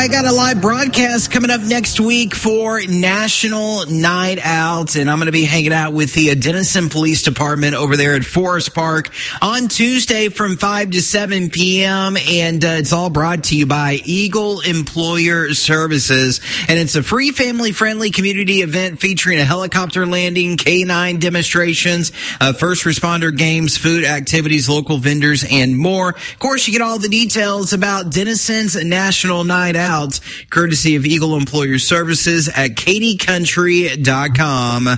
I got a live broadcast coming up next week for National Night Out, and I'm going to be hanging out with the Denison Police Department over there at Forest Park on Tuesday from 5 to 7 p.m., and it's all brought to you by Eagle Employer Services, and it's a free family-friendly community event featuring a helicopter landing, K-9 demonstrations, first responder games, food activities, local vendors, and more. Of course, you get all the details about Denison's National Night Out, courtesy of Eagle Employer Services at KatieCountry.com.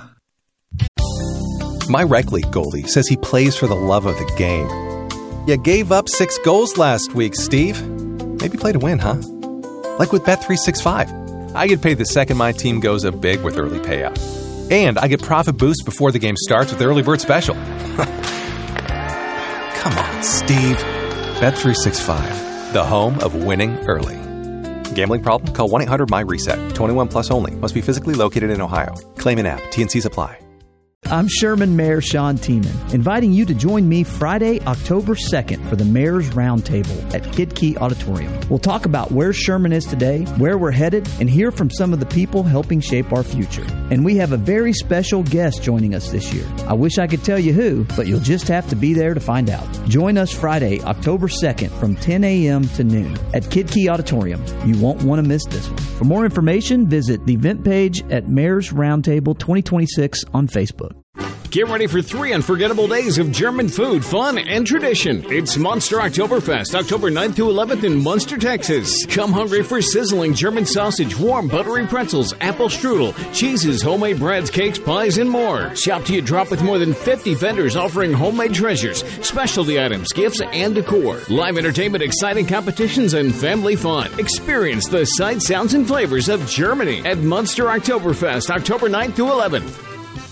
My rec league goalie says he plays for the love of the game. You gave up 6 goals last week, Steve. Maybe play to win, huh? Like with Bet365. I get paid the second my team goes up big with early payout. And I get profit boost before the game starts with the early bird special. Come on, Steve. Bet365, the home of winning early. Gambling problem? Call 1-800-MY-RESET. 21 plus only. Must be physically located in Ohio. Claim an app. T&Cs apply. I'm Sherman Mayor Sean Tiemann, inviting you to join me Friday, October 2nd for the Mayor's Roundtable at Kid Key Auditorium. We'll talk about where Sherman is today, where we're headed, and hear from some of the people helping shape our future. And we have a very special guest joining us this year. I wish I could tell you who, but you'll just have to be there to find out. Join us Friday, October 2nd from 10 a.m. to noon at Kid Key Auditorium. You won't want to miss this one. For more information, visit the event page at Mayor's Roundtable 2026 on Facebook. Get ready for 3 unforgettable days of German food, fun, and tradition. It's Munster Oktoberfest, October 9th through 11th in Munster, Texas. Come hungry for sizzling German sausage, warm buttery pretzels, apple strudel, cheeses, homemade breads, cakes, pies, and more. Shop till you drop with more than 50 vendors offering homemade treasures, specialty items, gifts, and decor. Live entertainment, exciting competitions, and family fun. Experience the sights, sounds, and flavors of Germany at Munster Oktoberfest, October 9th through 11th.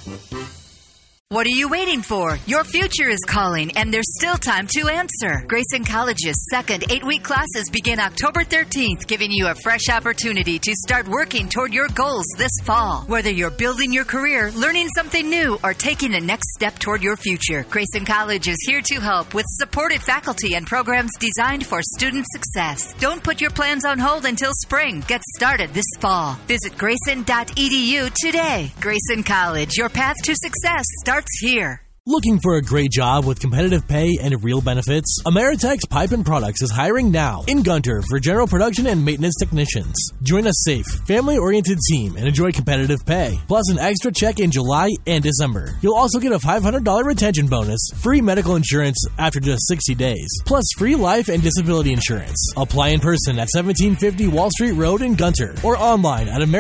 What are you waiting for? Your future is calling, and there's still time to answer. Grayson College's second 8-week classes begin October 13th, giving you a fresh opportunity to start working toward your goals this fall. Whether you're building your career, learning something new, or taking the next step toward your future, Grayson College is here to help with supportive faculty and programs designed for student success. Don't put your plans on hold until spring. Get started this fall. Visit grayson.edu today. Grayson College, your path to success starts here. Looking for a great job with competitive pay and real benefits? Ameritex Pipe & Products is hiring now in Gunter for general production and maintenance technicians. Join a safe, family-oriented team and enjoy competitive pay, plus an extra check in July and December. You'll also get a $500 retention bonus, free medical insurance after just 60 days, plus free life and disability insurance. Apply in person at 1750 Wall Street Road in Gunter or online at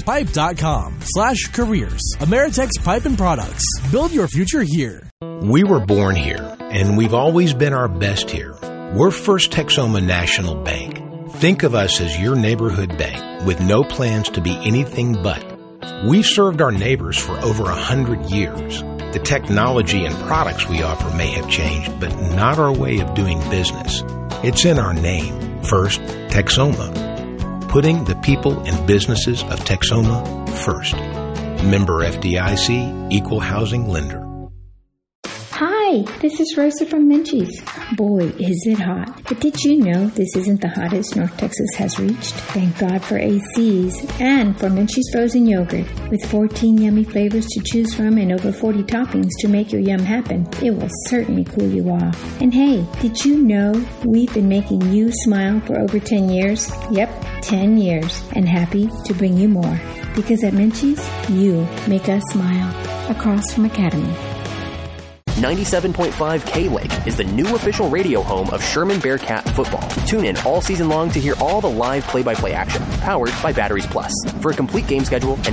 ameritexpipe.com/careers. Ameritex Pipe & Products. Build your future here. We were born here, and we've always been our best here. We're First Texoma National Bank. Think of us as your neighborhood bank with no plans to be anything but. We've served our neighbors for over 100 years. The technology and products we offer may have changed, but not our way of doing business. It's in our name, First Texoma. Putting the people and businesses of Texoma first. Member FDIC, Equal Housing Lender. Hi, this is Rosa from Menchie's. Boy, is it hot. But did you know this isn't the hottest North Texas has reached? Thank God for ACs and for Menchie's frozen yogurt. With 14 yummy flavors to choose from and over 40 toppings to make your yum happen, it will certainly cool you off. And hey, did you know we've been making you smile for over 10 years? Yep, 10 years. And happy to bring you more. Because at Menchie's, you make us smile. Across from Academy. 97.5 K-Lake is the new official radio home of Sherman Bearcat football. Tune in all season long to hear all the live play-by-play action, powered by Batteries Plus. For a complete game schedule and